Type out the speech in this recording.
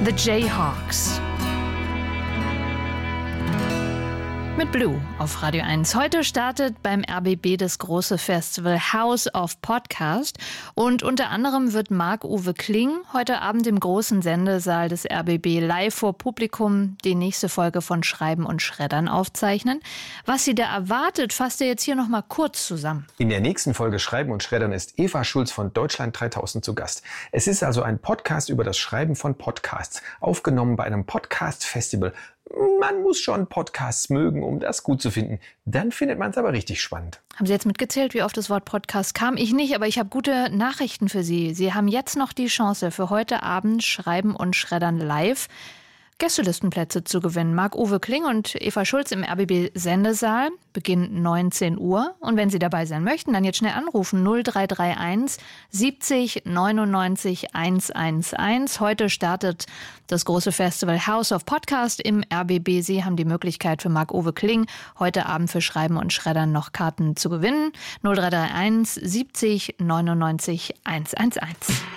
The Jayhawks. Mit Blue auf Radio 1. Heute startet beim RBB das große Festival House of Podcast und unter anderem wird Marc-Uwe Kling heute Abend im großen Sendesaal des RBB live vor Publikum die nächste Folge von Schreiben und Schreddern aufzeichnen. Was sie da erwartet, fasst er jetzt hier noch mal kurz zusammen. In der nächsten Folge Schreiben und Schreddern ist Eva Schulz von Deutschland 3000 zu Gast. Es ist also ein Podcast über das Schreiben von Podcasts, aufgenommen bei einem Podcast-Festival. Man muss schon Podcasts mögen, um das gut zu finden. Dann findet man es aber richtig spannend. Haben Sie jetzt mitgezählt, wie oft das Wort Podcast kam? Ich nicht, aber ich habe gute Nachrichten für Sie. Sie haben jetzt noch die Chance, für heute Abend Schreiben und Schreddern live Gästelistenplätze zu gewinnen. Marc-Uwe Kling und Eva Schulz im RBB-Sendesaal beginnt 19 Uhr. Und wenn Sie dabei sein möchten, dann jetzt schnell anrufen 0331 70 99 111. Heute startet das große Festival House of Podcast im RBB. Sie haben die Möglichkeit für Marc-Uwe Kling heute Abend für Schreiben und Schreddern noch Karten zu gewinnen. 0331 70 99 111.